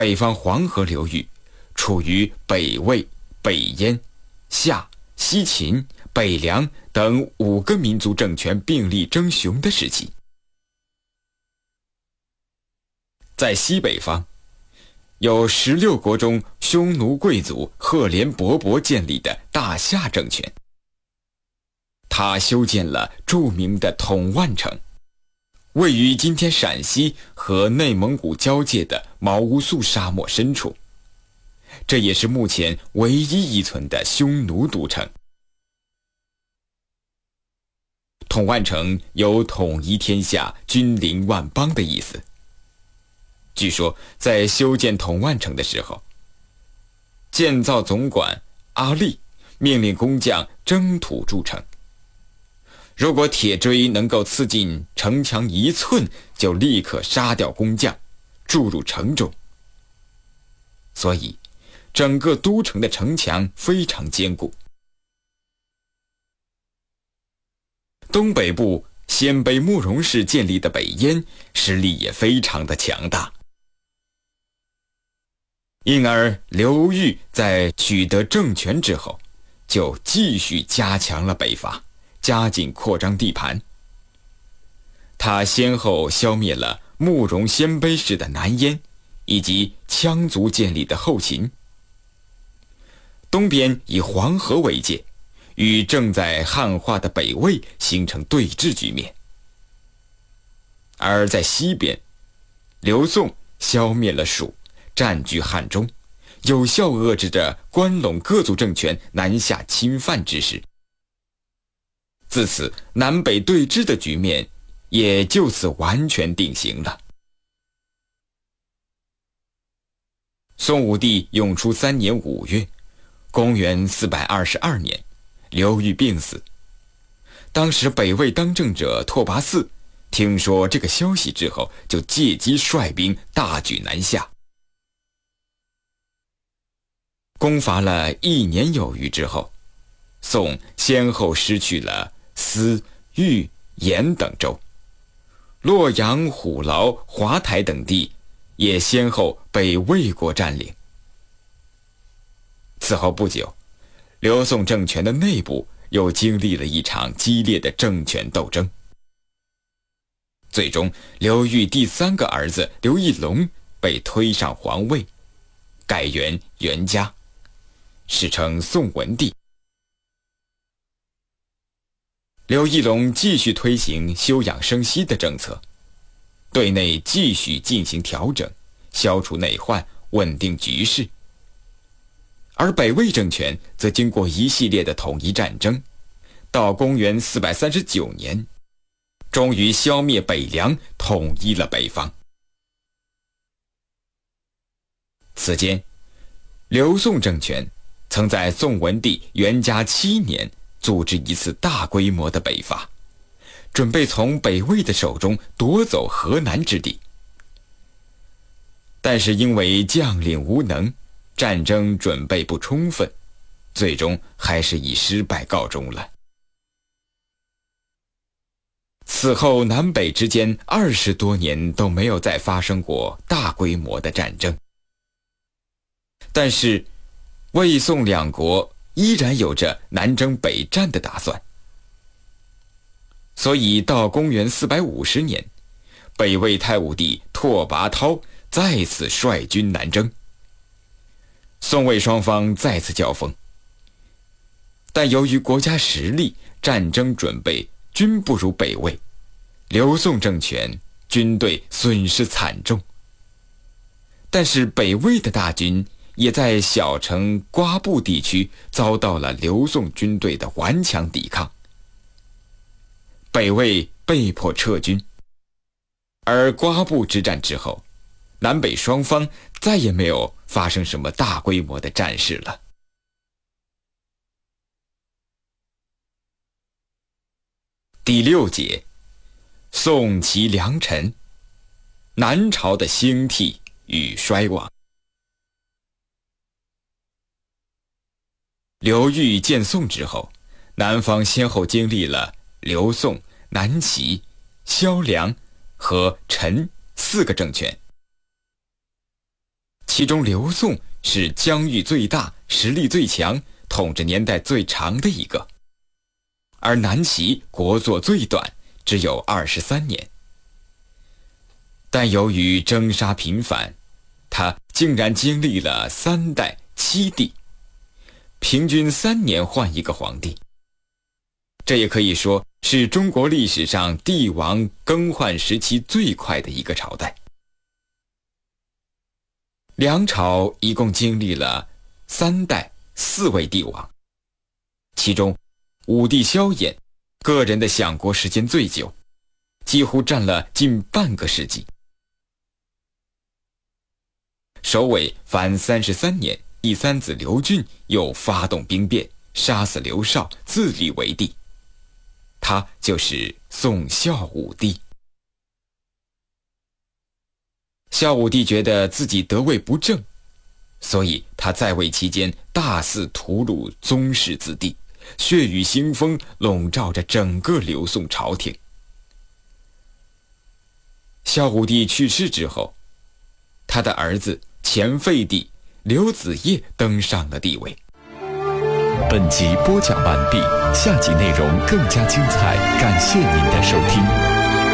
北方黄河流域处于北魏、北燕、夏、西秦、北凉等5个民族政权并立争雄的时期。在西北方，有16国中匈奴贵族赫连勃勃建立的大夏政权。他修建了著名的统万城，位于今天陕西和内蒙古交界的毛乌素沙漠深处，这也是目前唯一遗存的匈奴都城。统万城有统一天下、君临万邦的意思。据说在修建统万城的时候，建造总管阿力命令工匠征土筑城，如果铁锥能够刺进城墙1寸，就立刻杀掉工匠，注入城中。所以整个都城的城墙非常坚固。东北部鲜卑慕容氏建立的北燕实力也非常的强大，因而刘裕在取得政权之后，就继续加强了北伐，加紧扩张地盘。他先后消灭了慕容鲜卑氏的南燕，以及羌族建立的后秦。东边以黄河为界，与正在汉化的北魏形成对峙局面。而在西边，刘宋消灭了蜀，占据汉中，有效遏制着关陇各族政权南下侵犯之势。自此，南北对峙的局面也就此完全定型了。宋武帝永初3年5月，公元422年，刘裕病死。当时北魏当政者拓跋嗣听说这个消息之后，就借机率兵大举南下。攻伐了1年有余之后，宋先后失去了司、豫、延等州，洛阳、虎牢、华台等地也先后被魏国占领。此后不久，刘宋政权的内部又经历了一场激烈的政权斗争。最终，刘裕第3个儿子刘义隆被推上皇位，改元元嘉，史称宋文帝。刘义隆继续推行休养生息的政策，对内继续进行调整，消除内患，稳定局势。而北魏政权则经过一系列的统一战争，到公元439年，终于消灭北凉，统一了北方。此间，刘宋政权曾在宋文帝元嘉7年组织一次大规模的北伐，准备从北魏的手中夺走河南之地。但是因为将领无能，战争准备不充分，最终还是以失败告终了。此后南北之间20多年都没有再发生过大规模的战争，但是魏宋两国依然有着南征北战的打算。所以到公元450年，北魏太武帝拓跋焘再次率军南征，宋魏双方再次交锋。但由于国家实力、战争准备均不如北魏，刘宋政权军队损失惨重。但是北魏的大军也在小城瓜埠地区遭到了刘宋军队的顽强抵抗，北魏被迫撤军。而瓜埠之战之后，南北双方再也没有发生什么大规模的战事了。第6节，宋齐梁陈，南朝的兴替与衰亡。刘裕建宋之后，南方先后经历了刘宋、南齐、萧梁和陈4个政权。 其中刘宋是疆域最大、实力最强、统治年代最长的一个，而南齐国祚最短，只有23年。但由于征杀频繁，他竟然经历了3代7帝，平均3年换一个皇帝。这也可以说是中国历史上帝王更换时期最快的一个朝代。梁朝一共经历了3代4位帝王，其中武帝萧衍个人的享国时间最久，几乎占了近半个世纪。首尾凡33年，第三子刘俊又发动兵变，杀死刘绍，自立为帝。他就是宋孝武帝。孝武帝觉得自己得位不正，所以他在位期间大肆屠戮宗室子弟，血雨腥风笼罩着整个刘宋朝廷。孝武帝去世之后，他的儿子前废帝刘子业登上了帝位。 本集播讲完毕，下集内容更加精彩，感谢您的收听。